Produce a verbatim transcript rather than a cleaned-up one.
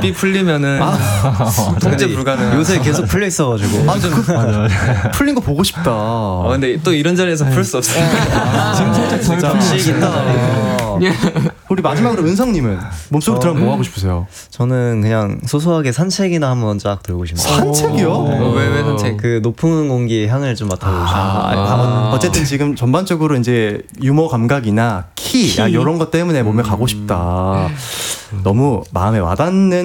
습이 풀리면은 아, 통제 불가능. 요새 계속 풀려 있어가지고. 아, 그, 맞아, 맞아. 풀린 거 보고 싶다. 어, 근데 또 이런 자리에서 풀 수 없어요. 지금 살짝 진짜 미치겠다. 우리 마지막으로 은성님은 몸속으로 들어가면 뭐 하고 싶으세요? 저는 그냥 소소하게 산책이나 한번 쫙 돌고 싶어요. 산책이요? 왜, 왜 산책? 그 높은 공기의 향을 좀 맡아보고 싶어요. 아, 아, 어쨌든 지금 전반적으로 이제 유머 감각이나 키, 키. 야, 이런 것 때문에 몸에 가고 싶다. 너무 마음에 와닿는